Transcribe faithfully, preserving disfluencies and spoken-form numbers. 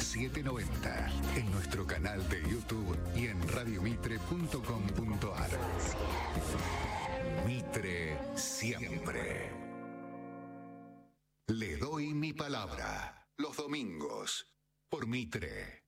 setecientos noventa, en nuestro canal de YouTube y en radio mitre punto com punto ar. Mitre siempre. Le doy mi palabra, los domingos, por Mitre.